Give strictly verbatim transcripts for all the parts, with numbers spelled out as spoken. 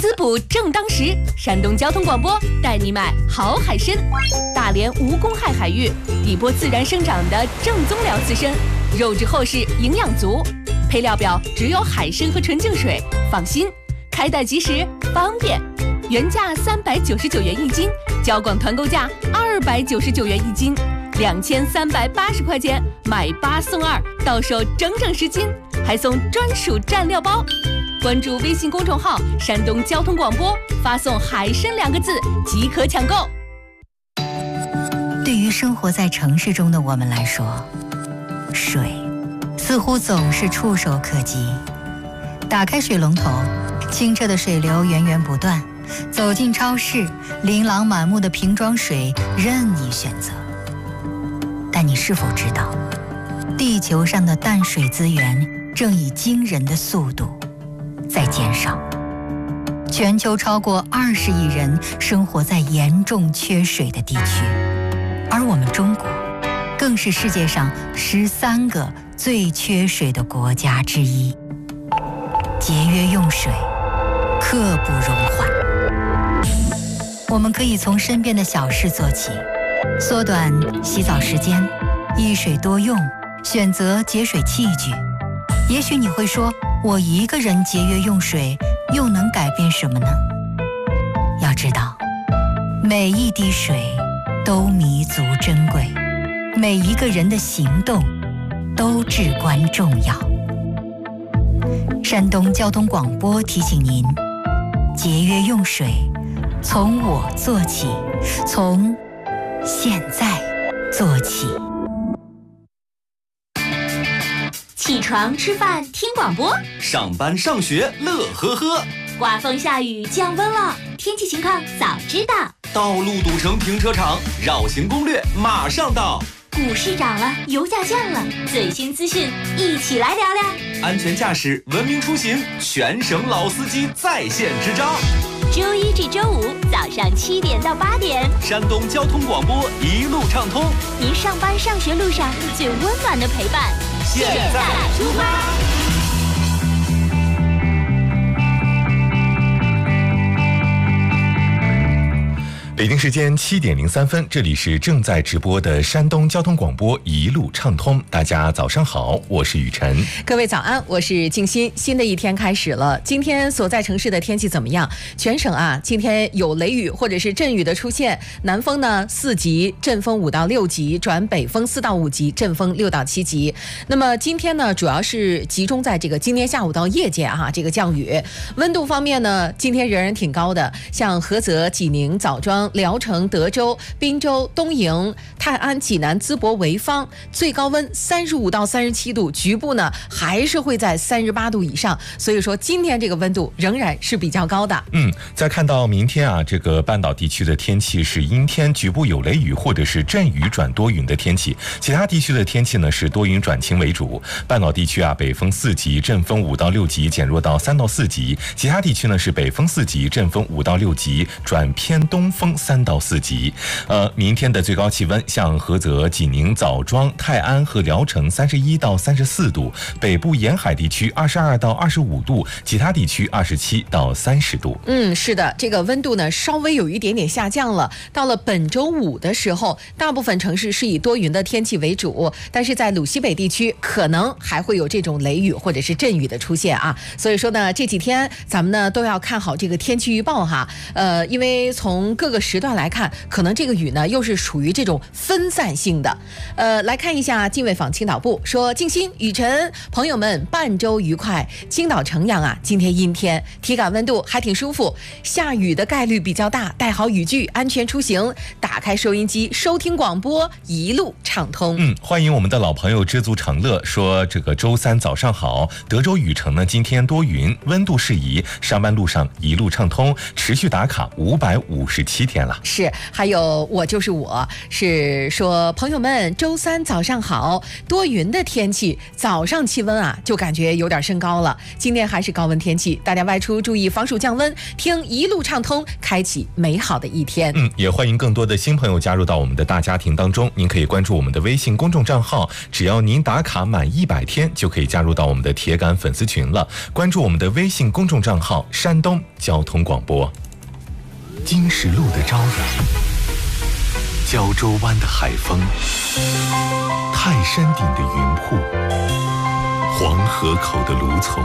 滋补正当时，山东交通广播带你买好海参。大连无公害海域，底波自然生长的正宗辽刺参，肉质厚实，营养足。配料表只有海参和纯净水，放心，开袋即时，方便。原价三百九十九元一斤，交广团购价二百九十九元一斤，两千三百八十块钱买八送二，到手整整十斤，还送专属蘸料包。关注微信公众号山东交通广播，发送海参两个字即可抢购。 对于生活在城市中的我们来说，水似乎总是触手可及。打开水龙头，清澈的水流源源不断，走进超市，琳琅满目的瓶装水任你选择。但你是否知道，地球上的淡水资源正以惊人的速度在减少。全球超过二十亿人生活在严重缺水的地区，而我们中国更是世界上十三个最缺水的国家之一。节约用水，刻不容缓。我们可以从身边的小事做起，缩短洗澡时间，一水多用，选择节水器具。也许你会说，我一个人节约用水又能改变什么呢？要知道，每一滴水都弥足珍贵，每一个人的行动都至关重要。山东交通广播提醒您，节约用水从我做起，从现在做起。 起床吃饭听广播， 上班上学乐呵呵， 刮风下雨降温了，天气情况早知道。 道路堵成停车场，绕行攻略马上到。 股市涨了，油价降了，最新资讯一起来聊聊。 安全驾驶，文明出行，全省老司机在线支招。 周一至周五早上七点到八点， 山东交通广播一路畅通， 您上班上学路上最温暖的陪伴。 现在出发。 北京时间七点零三分，这里是正在直播的山东交通广播一路畅通。大家早上好，我是雨晨。 各位早安，我是静心。新的一天开始了，今天所在城市的天气怎么样？全省啊，今天有雷雨或者是阵雨的出现，南风呢四级，阵风五到六级，转北风四到五级，阵风六到七级。那么今天呢，主要是集中在这个今天下午到夜间哈、啊，这个降雨。温度方面呢，今天仍然挺高的，像菏泽、济宁、枣庄、聊城、德州、滨州、东营、泰安、济南、淄博、潍坊，最高温三十五到三十七度，局部呢还是会在三十八度以上，所以说今天这个温度仍然是比较高的。 嗯，再看到明天啊，这个半岛地区的天气是阴天，局部有雷雨或者是阵雨转多云的天气，其他地区的天气呢是多云转晴为主。半岛地区啊，北风四级，阵风五到六级，减弱到三到四级；其他地区呢是北风四级，阵风五到六级，转偏东风三到四级。呃，明天的最高气温，像菏泽、济宁、枣庄、泰安和聊城三十一到三十四度，北部沿海地区二十二到二十五度，其他地区二十七到三十度。 嗯，是的，这个温度呢稍微有一点点下降了。到了本周五的时候，大部分城市是以多云的天气为主，但是在鲁西北地区可能还会有这种雷雨或者是阵雨的出现啊。所以说呢，这几天咱们呢都要看好这个天气预报哈。呃，因为从各个时段来看，可能这个雨呢又是属于这种分散性的。呃，来看一下经纬坊青岛部说，静心、雨晨朋友们半周愉快。青岛城阳啊，今天阴天，体感温度还挺舒服，下雨的概率比较大，带好雨具，安全出行。打开收音机，收听广播，一路畅通。 嗯，欢迎我们的老朋友知足常乐说，这个周三早上好，德州雨城呢今天多云，温度适宜，上班路上一路畅通，持续打卡五百五十七天。 天了。 是，还有我就是我，是说朋友们，周三早上好，多云的天气，早上气温啊就感觉有点升高了。今天还是高温天气，大家外出注意防暑降温，听一路畅通，开启美好的一天。 嗯，也欢迎更多的新朋友加入到我们的大家庭当中。您可以关注我们的微信公众账号，只要您打卡满一百天，就可以加入到我们的铁杆粉丝群了。关注我们的微信公众账号山东交通广播。经石路的朝阳，胶州湾的海风，泰山顶的云瀑，黄河口的芦丛，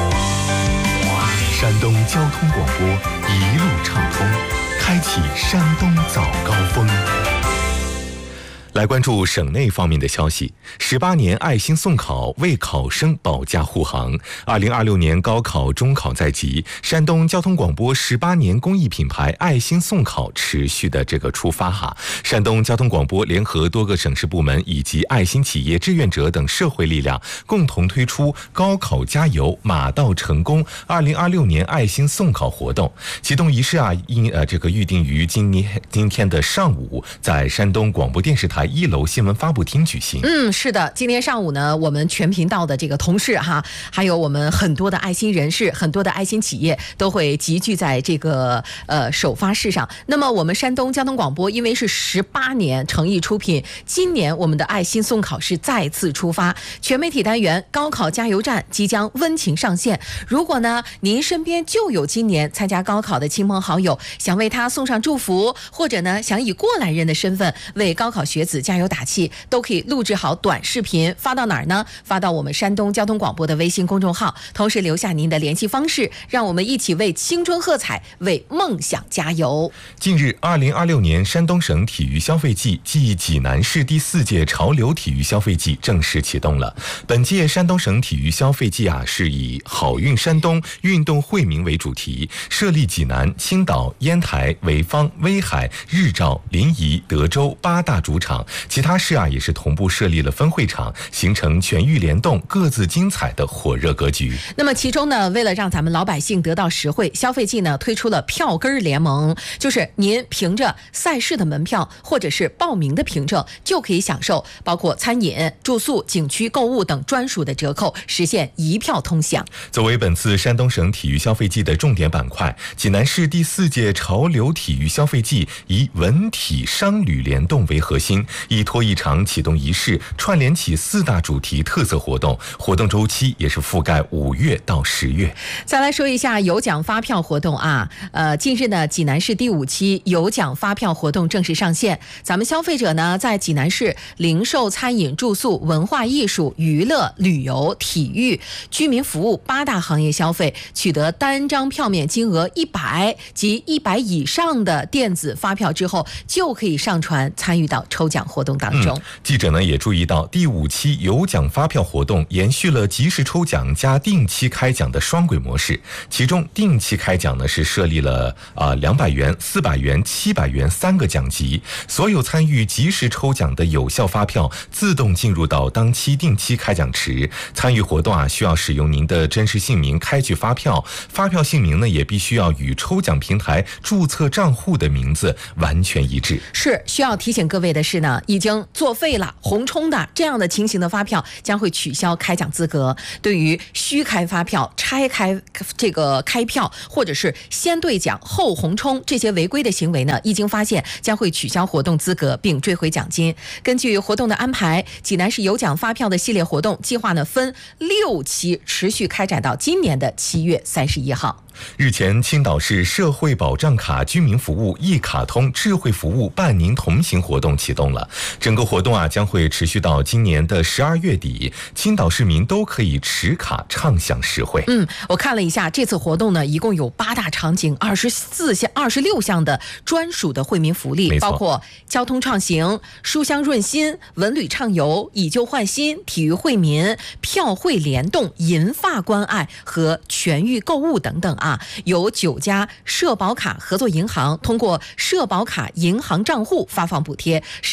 山东交通广播一路畅通，开启山东早高峰。来关注省内方面的消息。十八年爱心送考为考生保驾护航。二零二六年高考、中考在即，山东交通广播十八年公益品牌爱心送考持续的这个出发哈。山东交通广播联合多个省市部门以及爱心企业、志愿者等社会力量，共同推出高考加油，马到成功二零二六年爱心送考活动。启动仪式啊，因呃这个预定于今年今天的上午，在山东广播电视台一楼新闻发布厅举行。 嗯，是的，今天上午呢，我们全频道的这个同事哈，还有我们很多的爱心人士、很多的爱心企业都会集聚在这个呃首发式上。那么我们山东交通广播因为是十八年诚意出品，今年我们的爱心送考是再次出发，全媒体单元高考加油站即将温情上线。如果呢您身边就有今年参加高考的亲朋好友，想为他送上祝福，或者呢想以过来人的身份为高考学子加油打气，都可以录制好短视频发到哪儿呢？发到我们山东交通广播的微信公众号，同时留下您的联系方式，让我们一起为青春喝彩，为梦想加油。 近日，二零二六年山东省体育消费季暨济南市第四届潮流体育消费季正式启动了。本届山东省体育消费季啊，是以好运山东、运动惠民为主题，设立济南、青岛、烟台、潍坊、威海、日照、临沂、德州八大主场，其他市啊也是同步设立了分会场，形成全域联动、各自精彩的火热格局。 那么其中呢，为了让咱们老百姓得到实惠，消费季呢推出了票根联盟，就是您凭着赛事的门票或者是报名的凭证，就可以享受包括餐饮、住宿、景区购物等专属的折扣，实现一票通享。 作为本次山东省体育消费季的重点板块，济南市第四届潮流体育消费季以文体商旅联动为核心，一拖一长启动仪式串联起四大主题特色活动，活动周期也是覆盖五月到十月。 再来说一下有奖发票活动啊，呃，近日呢，济南市第五期有奖发票活动正式上线。咱们消费者呢，在济南市零售、餐饮、住宿、文化艺术、娱乐、旅游、体育、居民服务八大行业消费，取得单张票面金额一百及一百以上的电子发票之后，就可以上传参与到抽奖活动当中。 嗯、记者呢也注意到，第五期有奖发票活动延续了即时抽奖加定期开奖的双轨模式，其中定期开奖呢是设立了啊两百元、四百元、七百元三个奖级，所有参与即时抽奖的有效发票自动进入到当期定期开奖池。参与活动啊需要使用您的真实姓名开具发票，发票姓名呢也必须要与抽奖平台注册账户的名字完全一致。 是，需要提醒各位的是呢，已经作废了、红冲的这样的情形的发票将会取消开奖资格。对于虚开发票、拆开这个开票或者是先兑奖后红冲这些违规的行为呢，一经发现将会取消活动资格并追回奖金。根据活动的安排，济南市有奖发票的系列活动计划呢分六期持续开展到今年的七月三十一号。 日前，青岛市社会保障卡居民服务一卡通智慧服务伴您同行活动启动了。整个活动啊将会持续到今年的十二月底，青岛市民都可以持卡畅享实惠。 嗯，我看了一下，这次活动呢一共有八大场景，二十四项、二十六项的专属的惠民福利，包括交通畅行、书香润心、文旅畅游、以旧换新、体育惠民、票惠联动、银发关爱和全域购物等等。啊，有九家社保卡合作银行通过社保卡银行账户发放补贴，实现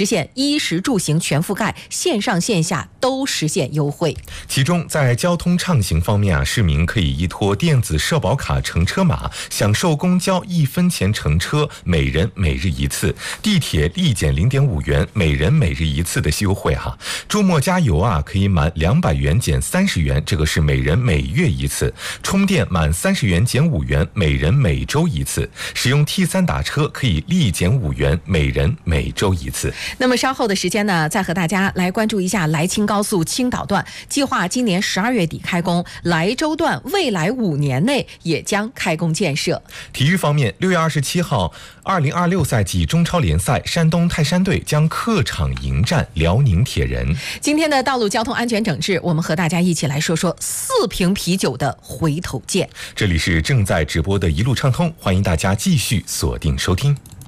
现衣食住行全覆盖，线上线下都实现优惠。 其中在交通畅行方面啊，市民可以依托电子社保卡乘车码，享受公交一分钱乘车，每人每日一次；地铁立减零点五元，每人每日一次的优惠哈。周末加油啊，可以满两百元减三十元，这个是每人每月一次；充电满三十元减五元，每人每周一次；使用 T 三打车可以立减五元，每人每周一次。 那么稍后的时间呢，再和大家来关注一下来青高速青岛段，计划今年十二月底开工，莱州段未来五年内也将开工建设。 体育方面，六月二十七号，二零二六赛季中超联赛，山东泰山队将客场迎战辽宁铁人。 今天的道路交通安全整治，我们和大家一起来说说四瓶啤酒的回头箭。 这里是正在直播的一路畅通，欢迎大家继续锁定收听。